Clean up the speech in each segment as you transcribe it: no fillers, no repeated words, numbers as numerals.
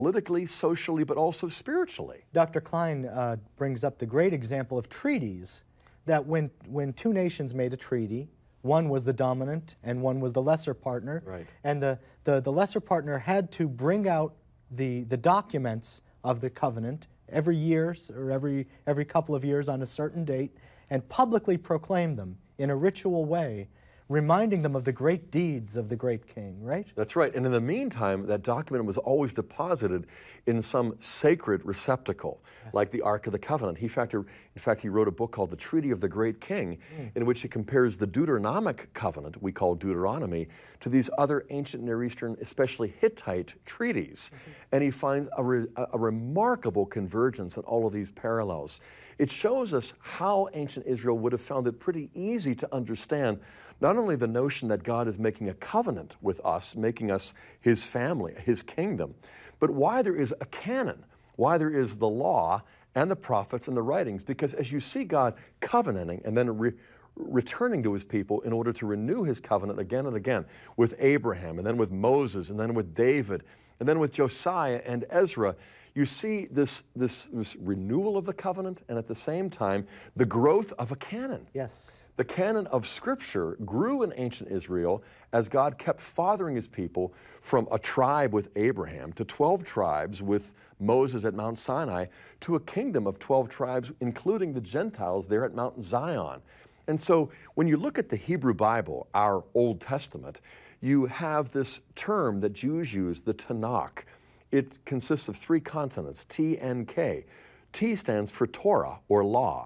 politically, socially, but also spiritually. Dr. Klein brings up the great example of treaties, that when two nations made a treaty, one was the dominant and one was the lesser partner, right. And the lesser partner had to bring out the documents of the covenant every year or every couple of years on a certain date and publicly proclaim them in a ritual way, reminding them of the great deeds of the great king, right? That's right. And in the meantime, that document was always deposited in some sacred receptacle, yes, like the Ark of the Covenant. In fact, he wrote a book called The Treaty of the Great King, in which he compares the Deuteronomic covenant, we call Deuteronomy, to these other ancient Near Eastern, especially Hittite treaties. And he finds a remarkable convergence in all of these parallels. It shows us how ancient Israel would have found it pretty easy to understand not only the notion that God is making a covenant with us, making us his family, his kingdom, but why there is a canon, why there is the law and the prophets and the writings. Because as you see God covenanting and then returning to his people in order to renew his covenant again and again with Abraham, and then with Moses, and then with David, and then with Josiah and Ezra, you see this renewal of the covenant, and at the same time, the growth of a canon. Yes. The canon of Scripture grew in ancient Israel as God kept fathering his people from a tribe with Abraham to 12 tribes with Moses at Mount Sinai to a kingdom of 12 tribes, including the Gentiles there at Mount Zion. And so when you look at the Hebrew Bible, our Old Testament, you have this term that Jews use, the Tanakh. It consists of 3 consonants, T, N, K. T stands for Torah, or law.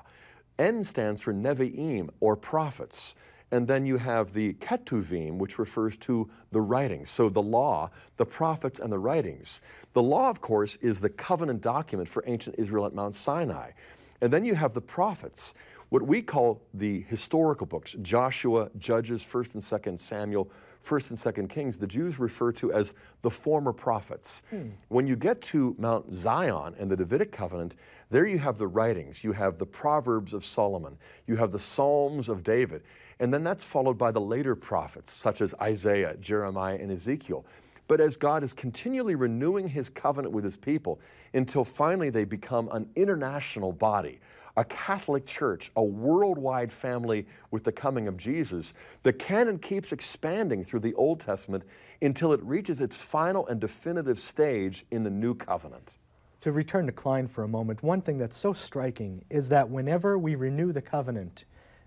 N stands for Nevi'im, or prophets. And then you have the Ketuvim, which refers to the writings. So the law, the prophets, and the writings. The law, of course, is the covenant document for ancient Israel at Mount Sinai. And then you have the prophets, what we call the historical books, Joshua, Judges, 1st and 2nd Samuel, 1st and 2nd Kings, the Jews refer to as the former prophets. When you get to Mount Zion and the Davidic covenant, there you have the writings. You have the Proverbs of Solomon. You have the Psalms of David. And then that's followed by the later prophets, such as Isaiah, Jeremiah, and Ezekiel. But as God is continually renewing his covenant with his people until finally they become an international body, a Catholic church, a worldwide family with the coming of Jesus, the canon keeps expanding through the Old Testament until it reaches its final and definitive stage in the New Covenant. To return to Klein for a moment, one thing that's so striking is that whenever we renew the covenant,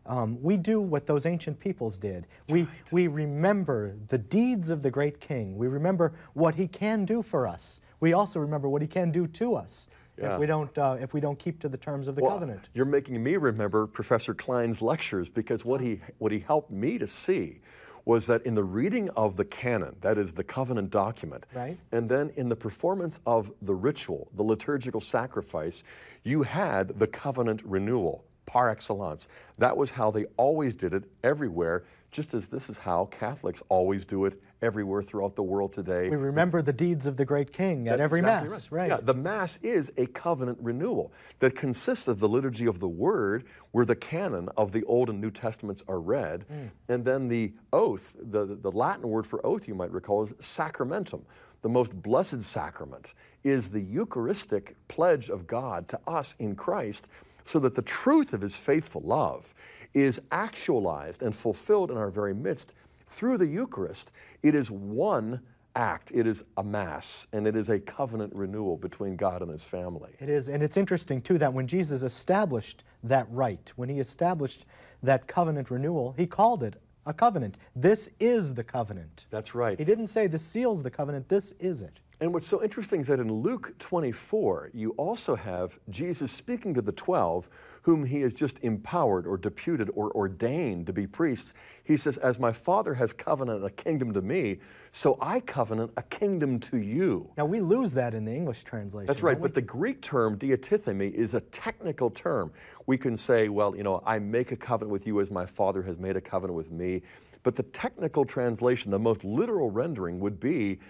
we do what those ancient peoples did. We remember the deeds of the great king. We remember what he can do for us. We also remember what he can do to us. Yeah. If we don't keep to the terms of the covenant. You're making me remember Professor Klein's lectures, because what he helped me to see was that in the reading of the canon, that is the covenant document, right, and then in the performance of the ritual, the liturgical sacrifice, you had the covenant renewal par excellence. That was how they always did it everywhere, just as this is how Catholics always do it everywhere throughout the world today. We remember the deeds of the great king at every exactly Mass, right? Yeah, the Mass is a covenant renewal that consists of the liturgy of the Word, where the canon of the Old and New Testaments are read, and then the oath, the Latin word for oath, you might recall, is sacramentum. The most blessed sacrament is the Eucharistic pledge of God to us in Christ, so that the truth of his faithful love is actualized and fulfilled in our very midst through the Eucharist. It is one act. It is a Mass, and it is a covenant renewal between God and his family. It is, and it's interesting, too, that when Jesus established that rite, when he established that covenant renewal, he called it a covenant. This is the covenant. That's right. He didn't say this seals the covenant, this is it. And what's so interesting is that in Luke 24, you also have Jesus speaking to the 12, whom he has just empowered or deputed or ordained to be priests. He says, as my Father has covenanted a kingdom to me, so I covenant a kingdom to you. Now, we lose that in the English translation. That's right, but the Greek term, diatithemi, is a technical term. We can say, well, you know, I make a covenant with you as my Father has made a covenant with me. But the technical translation, the most literal rendering would be,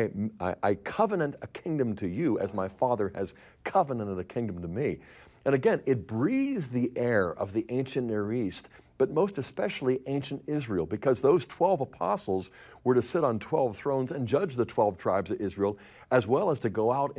I covenant a kingdom to you as my Father has covenanted a kingdom to me. And again, it breathes the air of the ancient Near East, but most especially ancient Israel, because those 12 apostles were to sit on 12 thrones and judge the 12 tribes of Israel, as well as to go out